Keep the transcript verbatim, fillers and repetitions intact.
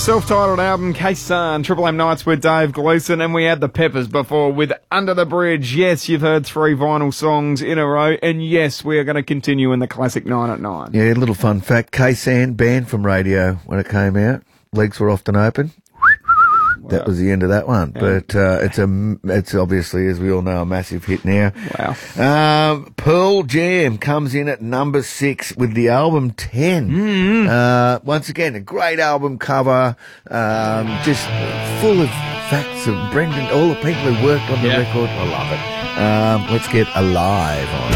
self-titled album, Kaysan, Triple M Nights with Dave Gleeson, and we had the Peppers before with Under the Bridge. Yes, you've heard three vinyl songs in a row, and yes, we are going to continue in the classic nine at nine. Yeah, a little fun fact, Kaysan banned from radio when it came out. Legs were often open. Wow. That was the end of that one. Yeah. But uh, it's a, it's obviously, as we all know, a massive hit now. Wow. Um, Pearl Jam comes in at number six with the album ten. Mm-hmm. Uh, once again, a great album cover, um, just full of facts of Brendan, all the people who worked on the yeah. record. I love it. Um, let's get Alive on.